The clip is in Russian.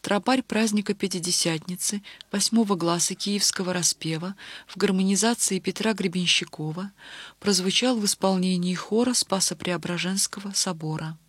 Тропарь праздника Пятидесятницы 8-го гласа Киевского распева в гармонизации Петра Гребенщикова прозвучал в исполнении хора Спасо-Преображенского собора.